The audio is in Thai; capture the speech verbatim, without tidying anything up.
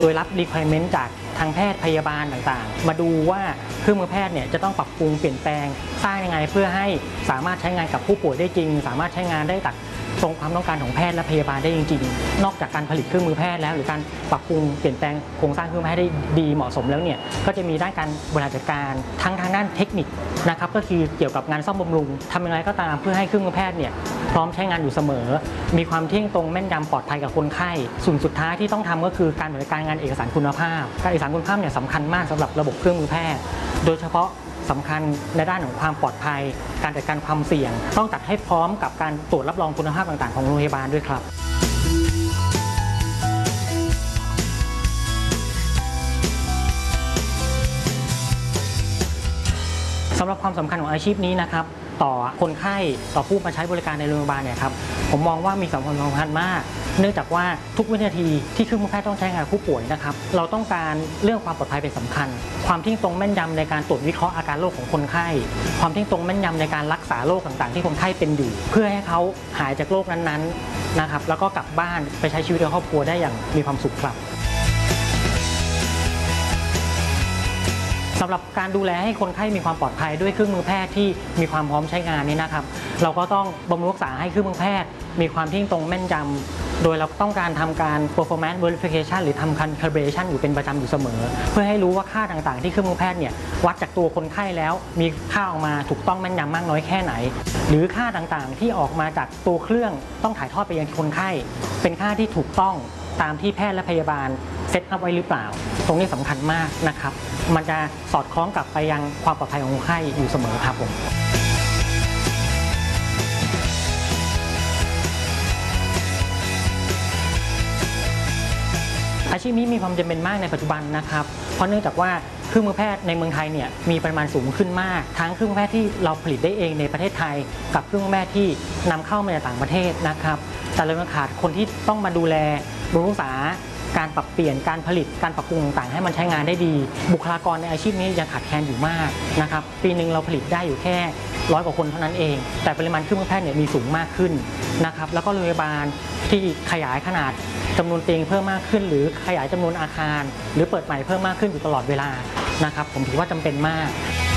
โดยรับ requirement จากทางแพทย์พยาบาลต่างๆมาดูว่าเครื่องมือแพทย์เนี่ยจะต้องปรับปรุงเปลี่ยนแปลงสร้างยังไงเพื่อให้สามารถใช้งานกับผู้ป่วยได้จริงสามารถใช้งานได้ตัดตรงความต้องการของแพทย์และพยาบาลได้จริงๆนอกจากการผลิตเครื่องมือแพทย์แล้วหรือการปรับปรุงเปลี่ยนแปลงโครงสร้างเครื่องมือแพทย์ได้ดีเหมาะสมแล้วเนี่ยก็จะมีด้านการบริหารจัดการทั้งทางด้านเทคนิคนะครับก็คือเกี่ยวกับงานซ่อมบำรุงทำยังไงก็ตามเพื่อให้เครื่องมือแพทย์เนี่ยพร้อมใช้งานอยู่เสมอมีความเที่ยงตรงแม่นยำปลอดภัยกับคนไข้ส่วนสุดท้ายที่ต้องทำก็คือการบริการงานเอกสารคุณภาพการเอกสารคุณภาพเนี่ยสำคัญมากสำหรับระบบเครื่องมือแพทย์โดยเฉพาะสำคัญในด้านของความปลอดภัยการจัดการความเสี่ยงต้องจัดให้พร้อมกับการตรวจรับรองคุณภาพต่างๆของโรงพยาบาลด้วยครับสำหรับความสำคัญของอาชีพนี้นะครับต่อคนไข้ต่อผู้มาใช้บริการในโรงพยาบาลเนี่ยครับผมมองว่ามีสำคัญสำคัญมากเนื่องจากว่าทุกวินาทีที่เครื่องมือแพทย์ต้องใช้งานผู้ป่วยนะครับเราต้องการเรื่องความปลอดภัยเป็นสำคัญความเที่ยงตรงแม่นยำในการตรวจวิเคราะห์อาการโรคของคนไข้ความเที่ยงตรงแม่นยำในการรักษาโรคต่างๆที่คนไข้เป็นอยู่เพื่อให้เขาหายจากโรคนั้นๆนะครับแล้วก็กลับบ้านไปใช้ชีวิตกับครอบครัวได้อย่างมีความสุขครับสำหรับการดูแลให้คนไข้มีความปลอดภัยด้วยเครื่องมือแพทย์ที่มีความพร้อมใช้งานนี้นะครับเราก็ต้องบำรุงรักษาให้เครื่องมือแพทย์มีความเที่ยงตรงแม่นยำโดยเราต้องการทำการ performance verification หรือทำการ calibration อยู่เป็นประจำอยู่เสมอเพื่อให้รู้ว่าค่าต่างๆที่เครื่องมือแพทย์เนี่ยวัดจากตัวคนไข้แล้วมีค่าออกมาถูกต้องแม่นยำมากน้อยแค่ไหนหรือค่าต่างๆที่ออกมาจากตัวเครื่องต้องถ่ายทอดไปยังคนไข้เป็นค่าที่ถูกต้องตามที่แพทย์และพยาบาลเซตอัพไว้หรือเปล่าตรงนี้สำคัญมากนะครับมันจะสอดคล้องกับไปยังความปลอดภัยของคนไข้อยู่เสมอครับผมอาชีพนี้มีความจำเป็นมากในปัจจุบันนะครับเพราะเนื่องจากว่าเครื่องมือแพทย์ในเมืองไทยเนี่ยมีปริมาณสูงขึ้นมากทั้งเครื่องมือแพทย์ที่เราผลิตได้เองในประเทศไทยกับเครื่องมือแพทย์ที่นำเข้ามาจากต่างประเทศนะครับแต่เราขาดคนที่ต้องมาดูแลบำรุงรักษาการปรับเปลี่ยนการผลิตการปรับปรุงต่างๆให้มันใช้งานได้ดีบุคลากรในอาชีพนี้ยังขาดแคลนอยู่มากนะครับปีหนึ่งเราผลิตได้อยู่แค่ร้อยกว่าคนเท่านั้นเองแต่ปริมาณเครื่องมือแพทย์เนี่ยมีสูงมากขึ้นนะครับแล้วก็โรงพยาบาลที่ขยายขนาดจำนวนเตียงเพิ่มมากขึ้นหรือขยายจำนวนอาคารหรือเปิดใหม่เพิ่มมากขึ้นอยู่ตลอดเวลานะครับผมถือว่าจำเป็นมาก